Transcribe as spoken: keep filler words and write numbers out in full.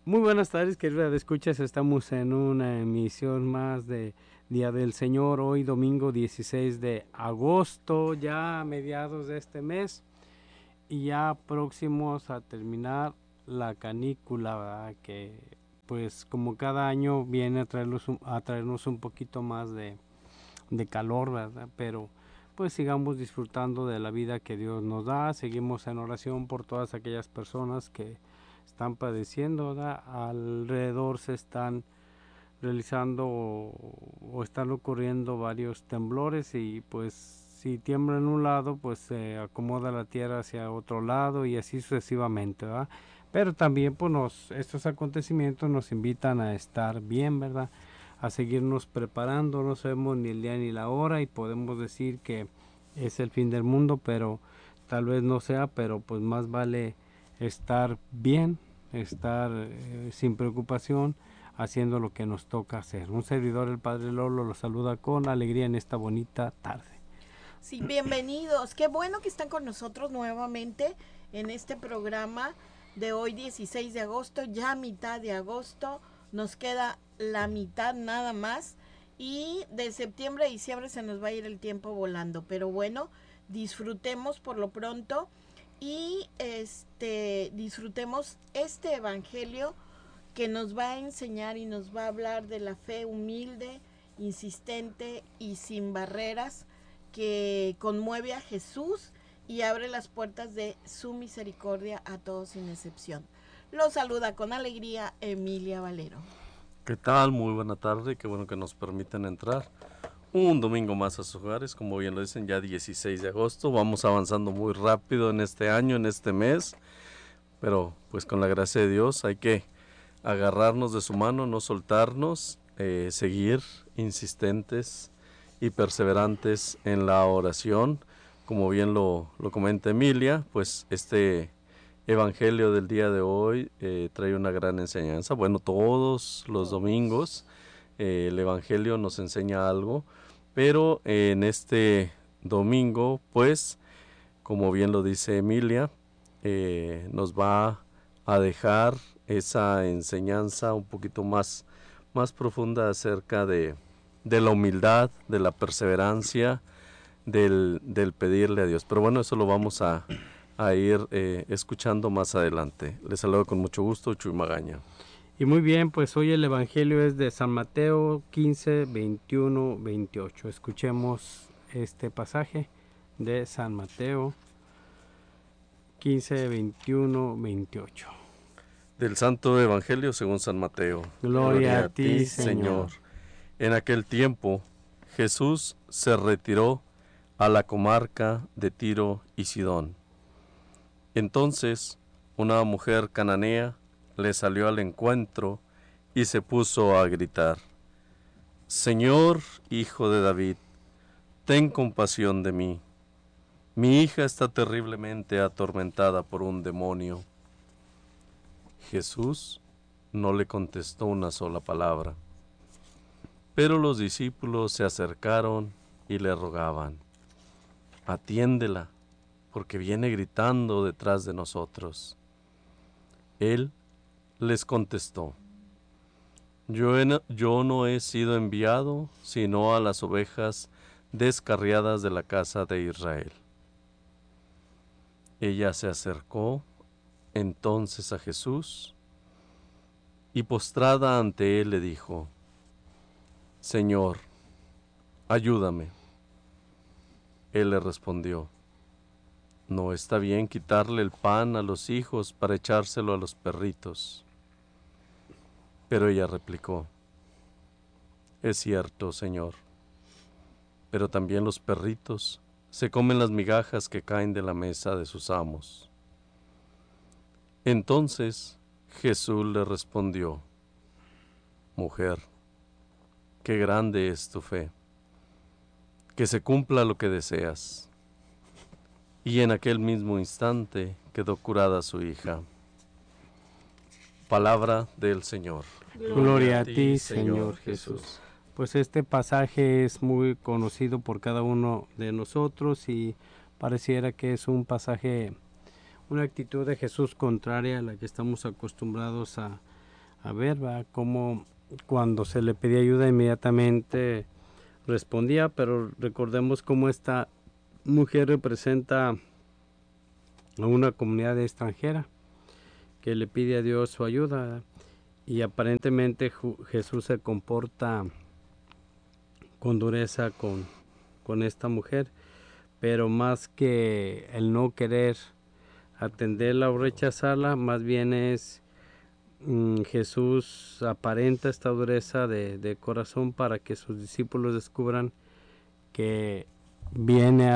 Muy buenas tardes, queridas escuchas. Estamos en una emisión más de Día del Señor, hoy domingo dieciséis de agosto, ya a mediados de este mes y ya próximos a terminar la canícula, ¿verdad? Que pues como cada año viene a traernos un, a traernos un poquito más de, de calor, ¿verdad? Pero pues sigamos disfrutando de la vida que Dios nos da, seguimos en oración por todas aquellas personas que están padeciendo, ¿verdad? Alrededor se están realizando o, o están ocurriendo varios temblores y pues si tiembla en un lado pues se acomoda la tierra hacia otro lado y así sucesivamente, ¿verdad? Pero también pues nos, estos acontecimientos nos invitan a estar bien, ¿verdad? A seguirnos preparando, no sabemos ni el día ni la hora y podemos decir que es el fin del mundo, pero tal vez no sea, pero pues más vale estar bien, estar eh, sin preocupación, haciendo lo que nos toca hacer. Un servidor, el Padre Lolo, lo saluda con alegría en esta bonita tarde. Sí, bienvenidos. Qué bueno que están con nosotros nuevamente en este programa de hoy dieciséis de agosto, ya mitad de agosto. Nos queda la mitad nada más y de septiembre a diciembre se nos va a ir el tiempo volando. Pero bueno, disfrutemos por lo pronto y este disfrutemos este evangelio que nos va a enseñar y nos va a hablar de la fe humilde, insistente y sin barreras que conmueve a Jesús y abre las puertas de su misericordia a todos sin excepción. Los saluda con alegría Emilia Valero. ¿Qué tal? Muy buena tarde, qué bueno que nos permiten entrar un domingo más a sus hogares, como bien lo dicen, ya dieciséis de agosto, vamos avanzando muy rápido en este año, en este mes, pero pues con la gracia de Dios hay que agarrarnos de su mano, no soltarnos, eh, seguir insistentes y perseverantes en la oración, como bien lo, lo comenta Emilia, pues este Evangelio del día de hoy eh, trae una gran enseñanza. Bueno, todos los domingos eh, el Evangelio nos enseña algo, pero eh, en este domingo, pues, como bien lo dice Emilia, eh, nos va a dejar esa enseñanza un poquito más, más profunda acerca de, de la humildad, de la perseverancia, del, del pedirle a Dios. Pero bueno, eso lo vamos a, a ir eh, escuchando más adelante. Les saludo con mucho gusto, Chuy Magaña. Y muy bien, pues hoy el Evangelio es de San Mateo quince, veintiuno, veintiocho. Escuchemos este pasaje de San Mateo quince, veintiuno, veintiocho. Del Santo Evangelio según San Mateo. Gloria, Gloria a ti, Señor. En aquel tiempo, Jesús se retiró a la comarca de Tiro y Sidón. Entonces, una mujer cananea le salió al encuentro y se puso a gritar: Señor, Hijo de David, ten compasión de mí. Mi hija está terriblemente atormentada por un demonio. Jesús no le contestó una sola palabra, pero los discípulos se acercaron y le rogaban: atiéndela, porque viene gritando detrás de nosotros. Él les contestó: yo, he, yo no he sido enviado sino a las ovejas descarriadas de la casa de Israel. Ella se acercó entonces a Jesús y postrada ante él le dijo: Señor, ayúdame. Él le respondió: no está bien quitarle el pan a los hijos para echárselo a los perritos. Pero ella replicó: es cierto, Señor, pero también los perritos se comen las migajas que caen de la mesa de sus amos. Entonces Jesús le respondió: mujer, qué grande es tu fe, que se cumpla lo que deseas. Y en aquel mismo instante quedó curada su hija. Palabra del Señor. Gloria, Gloria a ti, Señor Jesús. Jesús. Pues este pasaje es muy conocido por cada uno de nosotros y pareciera que es un pasaje, una actitud de Jesús contraria a la que estamos acostumbrados a, a ver, va, cómo cuando se le pedía ayuda inmediatamente respondía, pero recordemos cómo esta mujer representa a una comunidad extranjera que le pide a Dios su ayuda, y aparentemente Jesús se comporta con dureza con, con esta mujer, pero más que el no querer atenderla o rechazarla, más bien es mm, Jesús aparenta esta dureza de, de corazón para que sus discípulos descubran que viene a